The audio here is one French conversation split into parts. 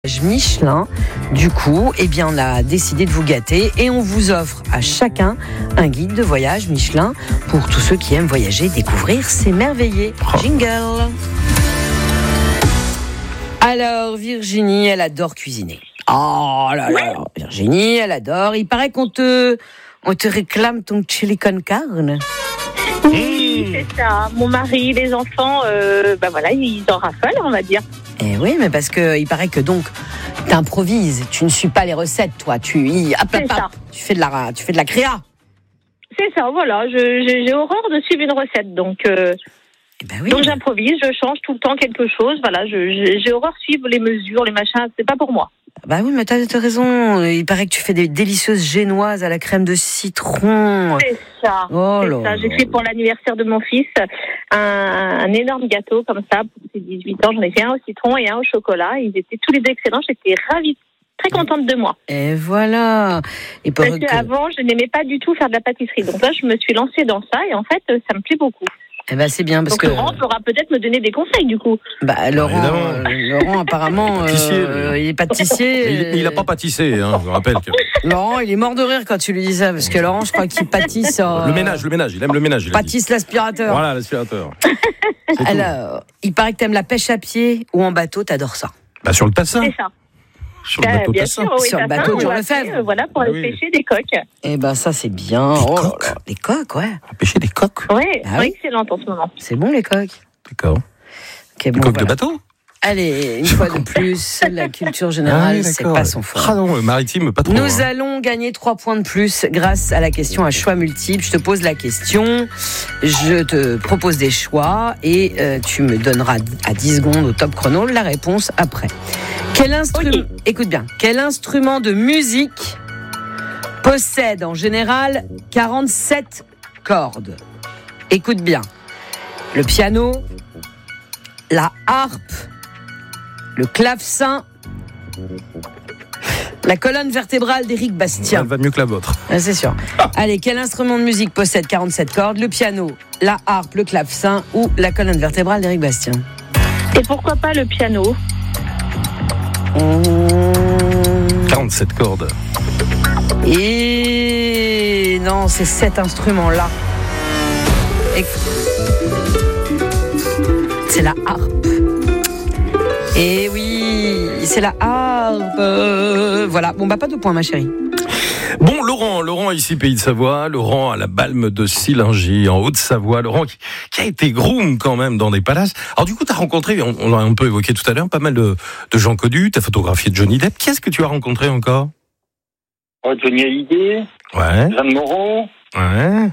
Michelin. Du coup, on a décidé de vous gâter et on vous offre à chacun un guide de voyage Michelin pour tous ceux qui aiment voyager, découvrir, s'émerveiller. Jingle. Alors, Virginie, elle adore cuisiner. Oh là là, Virginie, elle adore. Il paraît qu'on te réclame ton chili con carne. Oui, c'est ça. Mon mari, les enfants, ils en raffolent, on va dire. Eh oui, mais parce que il paraît que donc t'improvises, tu ne suis pas les recettes, toi. Tu fais de la créa. C'est ça, voilà. J'ai horreur de suivre une recette, donc donc j'improvise, je change tout le temps quelque chose. Voilà, j'ai horreur de suivre les mesures, les machins. C'est pas pour moi. Bah oui, mais t'as raison. Il paraît que tu fais des délicieuses génoises à la crème de citron. C'est ça. Oh c'est ça. J'ai fait pour l'anniversaire de mon fils un énorme gâteau comme ça pour ses 18 ans. J'en ai fait un au citron et un au chocolat. Ils étaient tous les deux excellents. J'étais ravie, très contente de moi. Et voilà. Et parce qu'avant, je n'aimais pas du tout faire de la pâtisserie. Donc là, je me suis lancée dans ça et en fait, ça me plaît beaucoup. Eh ben c'est bien parce donc Laurent pourra peut-être me donner des conseils du coup. Laurent apparemment il est pâtissier. Il n'a pas pâtissé, je vous rappelle. Laurent, il est mort de rire quand tu lui dis ça parce que Laurent, je crois qu'il pâtisse. Le ménage, il aime le ménage. Pâtisse l'aspirateur. Voilà, l'aspirateur. Alors, il paraît que t'aimes la pêche à pied ou en bateau, t'adores ça. Bah sur le Tassin. C'est ça. Sur le bateau bien Tassin. sûr, oui, sur le bateau de Jean Lefebvre. Voilà, pour aller pêcher des coques. Eh ben ça c'est bien. Les coques, ouais. Pêcher des coques. Oui, excellente en ce moment. C'est bon les coques. D'accord. Okay, des coques de bateau. Allez, une fois de plus, la culture générale, c'est pas son fort. Ah non, maritime, pas trop. Nous allons gagner 3 points de plus grâce à la question à choix multiples. Je te pose la question, je te propose des choix et tu me donneras à 10 secondes au top chrono la réponse après. Écoute bien, quel instrument de musique possède en général 47 cordes? Écoute bien, le piano, la harpe, le clavecin, la colonne vertébrale d'Éric Bastien. Elle va mieux que la vôtre. C'est sûr. Allez, quel instrument de musique possède 47 cordes? Le piano, la harpe, le clavecin ou la colonne vertébrale d'Éric Bastien? Et pourquoi pas le piano? 47 cordes. Et non, c'est cet instrument-là. C'est la harpe. Et oui, c'est la harpe. Voilà. Bon, pas de points, ma chérie. Bon, Laurent ici, Pays de Savoie. Laurent à la Balme de Sillingy, en Haute-Savoie. Laurent qui a été groom quand même dans des palaces. Alors du coup, tu as rencontré, on l'a un peu évoqué tout à l'heure, pas mal de gens connus. Tu as photographié Johnny Depp. Qui est-ce que tu as rencontré encore? Johnny Hallyday. Ouais. Jeanne Moreau. Ouais.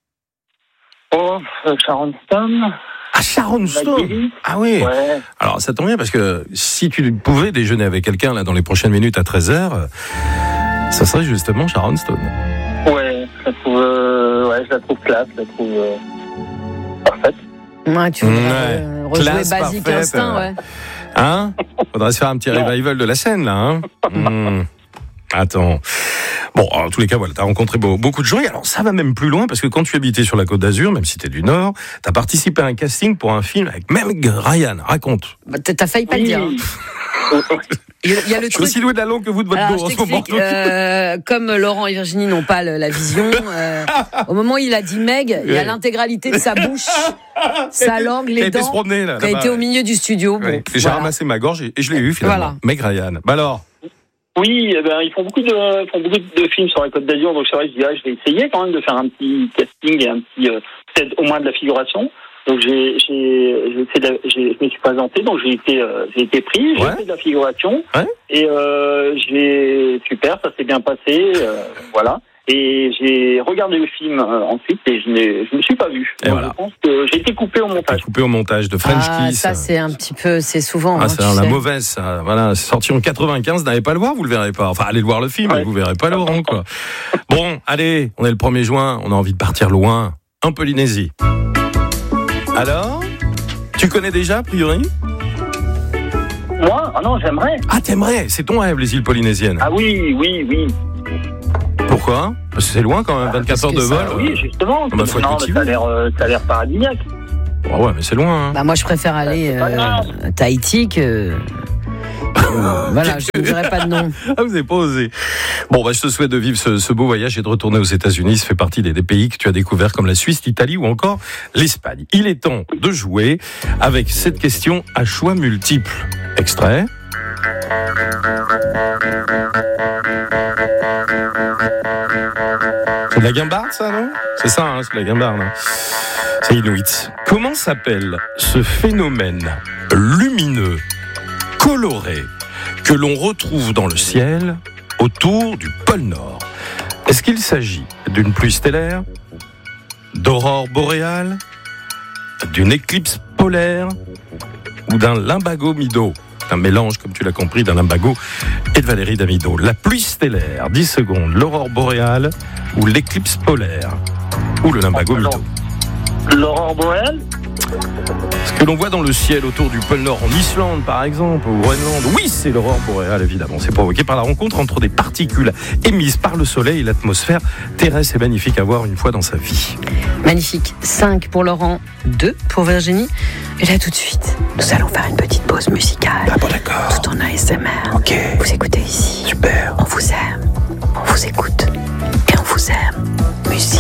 Sharon Stone. Ah, Sharon Stone. Ah oui. Ouais. Alors ça tombe bien parce que si tu pouvais déjeuner avec quelqu'un là dans les prochaines minutes à 13h, ça serait justement Sharon Stone. Ouais, je la trouve classe, je la trouve parfaite. Ouais, tu voudrais rejouer Basique Instinct, ouais. Hein? Faudrait se faire un petit revival de la scène là, hein. Attends. Bon, en tous les cas, voilà, t'as rencontré beaucoup de gens. Et alors, ça va même plus loin, parce que quand tu habitais sur la Côte d'Azur, même si t'es du Nord, t'as participé à un casting pour un film avec Meg Ryan. Raconte. T'as failli pas le dire. Il y a le je suis aussi doué de la langue que vous de votre dos en ce moment. Comme Laurent et Virginie n'ont pas la vision, au moment où il a dit Meg, il y a l'intégralité de sa bouche, sa langue, les dents, qui a été au milieu du studio. Bon, et j'ai ramassé ma gorge et je l'ai eu finalement. Voilà. Meg Ryan. Bah alors? Oui, ils font beaucoup de films sur la Côte d'Azur, donc c'est vrai, je vais essayer quand même de faire un petit casting et un petit, peut-être au moins de la figuration. Donc je me suis présenté, donc j'ai été pris, j'ai fait de la figuration, et super, ça s'est bien passé, voilà. Et j'ai regardé le film ensuite et je me suis pas vu. Donc voilà. Je pense que j'ai été coupé au montage. Coupé au montage de French Kiss. Ça c'est un petit peu, c'est souvent. C'est la mauvaise. Ça. Voilà, c'est sorti en 95. N'allez pas le voir, vous le verrez pas. Enfin, allez voir le film, mais vous verrez pas Laurent, quoi. Bon, allez, on est le 1er juin. On a envie de partir loin, en Polynésie. Alors, tu connais déjà, a priori? Moi? Ah non, j'aimerais. Ah, t'aimerais? C'est ton rêve, les îles polynésiennes? Ah oui. Pourquoi? Parce que c'est loin quand même, 24 heures de vol. Oui, justement. Bah, ça a l'air paradisiaque. Ouais, mais c'est loin. Hein. Moi, je préfère aller à Tahiti que Voilà, je ne dirai pas de nom. Ah, vous n'avez pas osé. Bon, je te souhaite de vivre ce beau voyage et de retourner aux États-Unis. Ça fait partie des pays que tu as découverts comme la Suisse, l'Italie ou encore l'Espagne. Il est temps de jouer avec cette question à choix multiples. Extrait. C'est de la guimbarde, ça, non ? C'est ça, hein, c'est de la guimbarde. Hein. C'est Inuit. Comment s'appelle ce phénomène lumineux, coloré, que l'on retrouve dans le ciel autour du pôle Nord ? Est-ce qu'il s'agit d'une pluie stellaire, d'aurore boréale, d'une éclipse polaire ou d'un limbago mido ? Un mélange, comme tu l'as compris, d'un limbago et de Valérie Damido. La pluie stellaire, 10 secondes, l'aurore boréale ou l'éclipse polaire ou le limbago mido. L'aurore boréale ? Ce que l'on voit dans le ciel autour du pôle Nord, en Islande par exemple, au Groenland, oui, c'est l'aurore boréale évidemment. C'est provoqué par la rencontre entre des particules émises par le soleil et l'atmosphère terrestre. C'est magnifique à voir une fois dans sa vie. Magnifique. 5 pour Laurent, 2 pour Virginie. Et là tout de suite, nous allons faire une petite pause musicale. Ah bon, d'accord. Tout en ASMR. Ok. Vous écoutez ici. Super. On vous aime, on vous écoute et on vous aime. Musique.